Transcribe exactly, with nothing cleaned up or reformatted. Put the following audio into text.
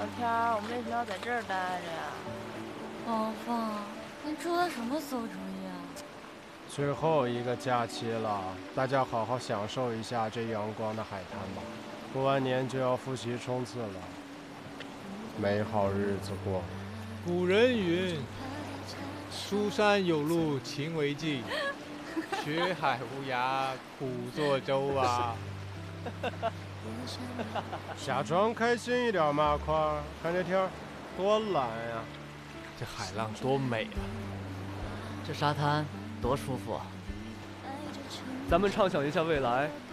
天儿，我们为什么要在这儿待着呀？ 王放，你出的什么馊主意啊？ 最后一个假期了，大家好好享受一下这阳光的海滩吧。过完年就要复习冲刺了，没好日子过。 古人云：“书山有路勤为径，学海无涯苦作舟啊。” 假装开心一点嘛，快看这天儿多蓝呀！ 这海浪多美啊！ 这沙滩多舒服啊！ 咱们畅想一下未来，